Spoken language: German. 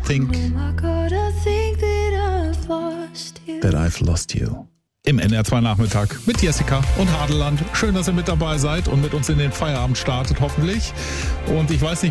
think that I've lost you. Im NR2 Nachmittag mit Jessica und Hadeland. Schön, dass ihr mit dabei seid und mit uns in den Feierabend startet, hoffentlich. Und ich weiß nicht,